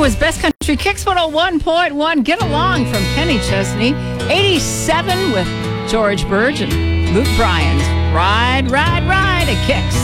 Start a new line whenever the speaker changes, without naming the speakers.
was Best Country Kicks 101.1. Get Along from Kenny Chesney. 87 with George Burge and Luke Bryan's Ride, Ride, Ride at Kicks.